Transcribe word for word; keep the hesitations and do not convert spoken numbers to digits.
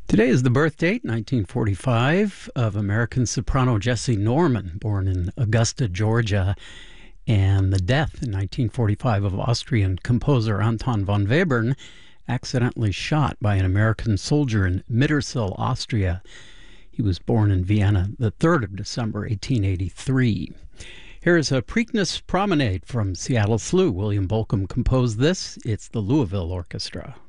Today is the birth date, nineteen forty-five, of American soprano Jessie Norman, born in Augusta, Georgia, and the death in nineteen forty-five of Austrian composer Anton von Webern, accidentally shot by an American soldier in Mittersill, Austria. He was born in Vienna the third of December, eighteen eighty-three. Here is a Preakness Promenade from Seattle S L U. William Bolcom composed this. It's the Louisville Orchestra.